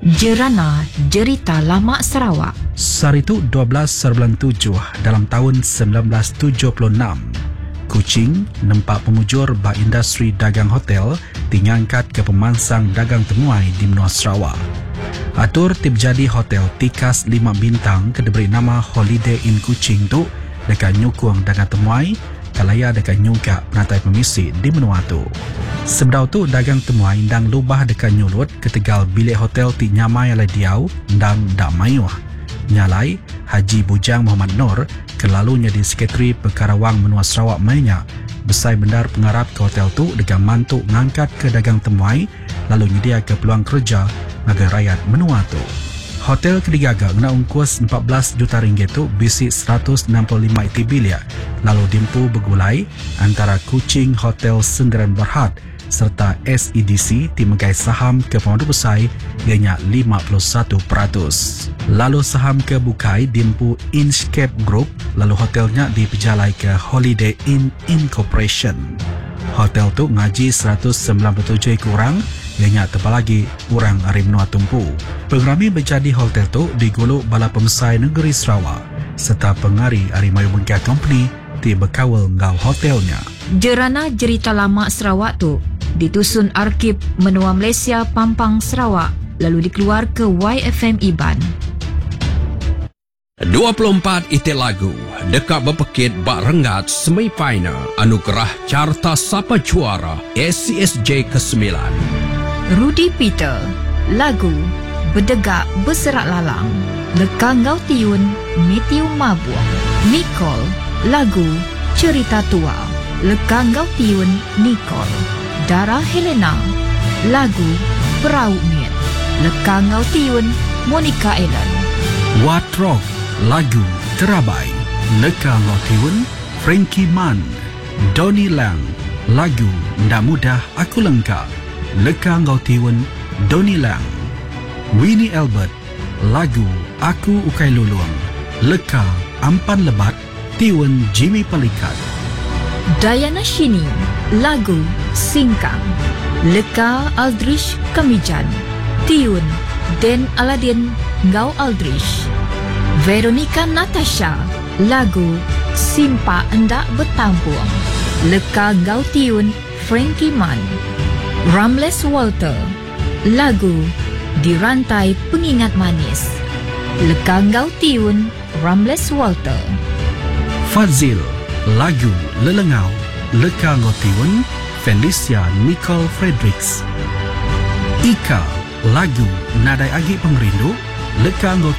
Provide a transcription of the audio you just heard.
Jerana Jerita Lama Sarawak. Saritu 12/7 dalam tahun 1976. Kuching nampak pemujur ba industri dagang hotel tingangkat ke pemansang dagang temuai di menua Sarawak. Atur tip jadi hotel Tikas 5 bintang ke diberi nama Holiday Inn Kuching tu dekat nyukung dagang temuai kalaya dekat nyungkak penatai pemisi di menua tu. Sebedau tu dagang temuai ndang lubah dekat nyulut ketegal bilik hotel ti nyamai alai diau ndang dak mayuh. Nyalai Haji Bujang Muhammad Nur kelalunya di Sekretari Pekarawang Menua Sarawak mainnya besai bendar pengarap ke hotel tu dengan mantuk ngangkat ke dagang temuai lalu nyedia ke peluang kerja bagi rakyat menua tu. Hotel kedigaga guna ungkus 14 juta ringgit tu bisi 165 iti bilik lalu dimpu bergulai antara Kuching Hotel Sendirian Berhad serta SEDC timegai saham ke pemandu besai ianya 51%. Lalu saham ke bukai dimpu Inchcape Group lalu hotelnya dipejalai ke Holiday Inn Incorporation. Hotel tu ngaji 197 kurang ianya tebal lagi kurang hari menua tumpu. Pengrami berjadi hotel tu diguluk Bala Pemesai Negeri Sarawak serta pengari Ari Mayu Bengkai Company ti berkawal ngau hotelnya. Jerana Jerita Lama Sarawak tu ditusun Arkib Menua Malaysia Pampang Sarawak lalu dikeluar ke YFM Iban. 24 ite lagu dekat berpekit bak rengat semifinal anugerah Carta Sapa Juara SCSJ ke-9. Rudy Peter lagu Berdegak Berserak Lalang. Leka Ngau Tiun Matthew Mabuang. Nicole lagu Cerita Tua. Leka Ngau Tiun Nicole. Dara Helena lagu Perahu Miet. Leka Ngau Tiun Monica Ellen. Watrok lagu Terabai. Leka Ngau Tiun Frankie Mann. Donnie Lang lagu Ndak Mudah Aku Lengkap. Leka Ngau Tiun Donnie Lang. Winnie Albert lagu Aku Ukai Luluang. Leka Ampan Lebat Tiun Jimmy Pelikat. Diana Shini lagu Singkang. Leka Aldrich Kamijan. Tiun Den Aladin Ngau Aldrich. Veronica Natasha lagu Simpa Endak Bertampuang. Leka Ngau Tiun Frankie Mann. Ramles Walter lagu Dirantai Pengingat Manis. Leka Ngau Tiun Ramles Walter. Fazil lagu Lelengau. Leka Ngau Tiun Felicia Nicole Fredericks. Ika lagu Nadai Agi Pemerindu. Leka Ngau